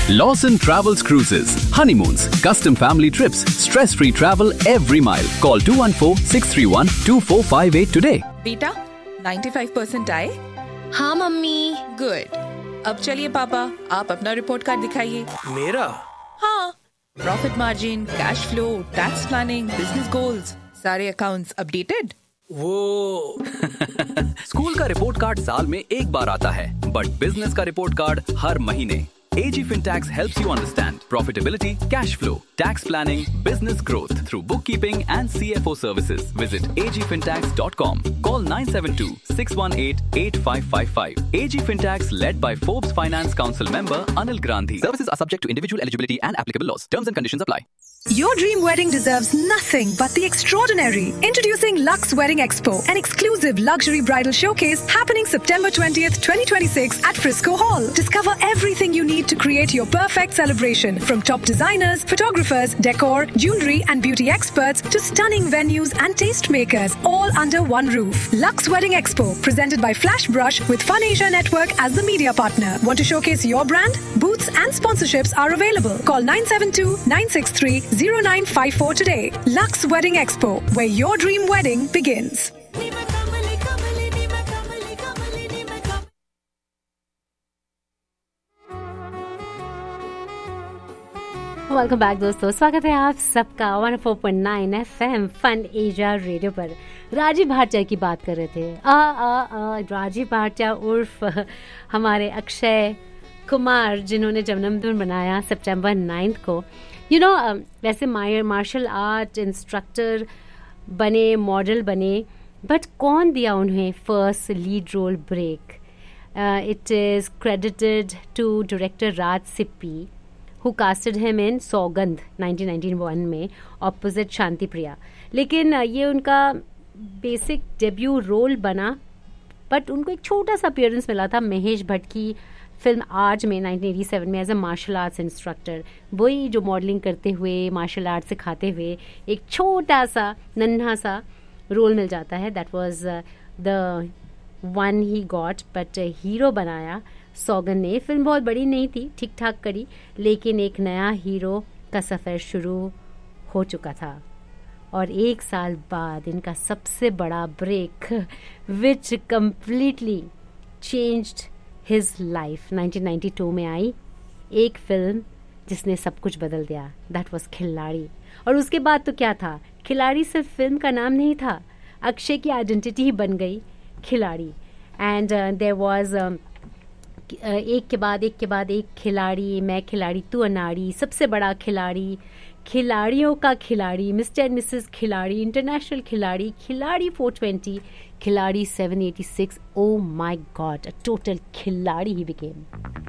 Lawson Travels Cruises. Honeymoons, custom family trips, stress-free travel every mile. Call 214-631-2458 today. बेटा 95% आए? हाँ mummy. Good. अब चलिए पापा, आप अपना रिपोर्ट कार्ड दिखाइए। मेरा? हाँ, profit margin, cash flow, tax planning, business goals, सारे अकाउंट्स अपडेटेड। वो स्कूल का रिपोर्ट कार्ड साल में एक बार आता है, बट बिजनेस का रिपोर्ट कार्ड हर महीने। AG Fintax helps you understand profitability, cash flow, tax planning, business growth through bookkeeping and CFO services. Visit agfintax.com. Call 972-618-8555. AG Fintax, led by Forbes Finance Council member Anil Grandhi. Services are subject to individual eligibility and applicable laws. Terms and conditions apply. Your dream wedding deserves nothing but the extraordinary. Introducing Lux Wedding Expo, an exclusive luxury bridal showcase happening September 20th, 2026 at Frisco Hall. Discover everything you need to create your perfect celebration, from top designers, photographers, decor, jewelry and beauty experts to stunning venues and tastemakers, all under one roof. Lux Wedding Expo, presented by Flash Brush with Fun Asia Network as the media partner. Want to showcase your brand? Booths and sponsorships are available. Call 972-963-0954 today. Lux Wedding Expo, where your dream wedding begins. Welcome back दोस्तों, स्वागत है आप सबका 104.9 FM fun Asia radio पर। राजीव भाटिया की बात कर रहे थे। राजीव भाटिया उर्फ हमारे अक्षय कुमार, जिन्होंने जन्मदिन बनाया सितंबर 9 को। वैसे मार्शल आर्ट इंस्ट्रक्टर बने, मॉडल बने, बट कौन दिया उन्हें first lead role break? It is credited to director Raj Sippy, who casted him in सौगंध 1991 में ऑपोजिट शांति प्रिया। लेकिन ये उनका बेसिक डेब्यू रोल बना, बट उनको एक छोटा सा अपीयरेंस मिला था महेश भट्ट की फिल्म आज में 1987 में as a martial arts instructor. वही जो मॉडलिंग करते हुए, मार्शल आर्ट सिखाते हुए एक छोटा सा नन्हा सा रोल मिल जाता है। That was the one he got, but hero बनाया सौगंध ने। फिल्म बहुत बड़ी नहीं थी, ठीक ठाक करी, लेकिन एक नया हीरो का सफ़र शुरू हो चुका था। और एक साल बाद इनका सबसे बड़ा ब्रेक, विच कम्प्लीटली चेंज्ड हिज लाइफ, 1992 में आई एक फिल्म जिसने सब कुछ बदल दिया। दैट वाज खिलाड़ी। और उसके बाद तो क्या था, खिलाड़ी सिर्फ फिल्म का नाम नहीं था, अक्षय की आइडेंटिटी ही बन गई खिलाड़ी। एंड देयर वाज एक के बाद एक खिलाड़ी, मैं खिलाड़ी तू अनाड़ी, सबसे बड़ा खिलाड़ी, खिलाड़ियों का खिलाड़ी, मिस्टर एंड मिसेस खिलाड़ी, इंटरनेशनल खिलाड़ी, खिलाड़ी 420, खिलाड़ी 786। Oh my God, a total खिलाड़ी ही बिकेम।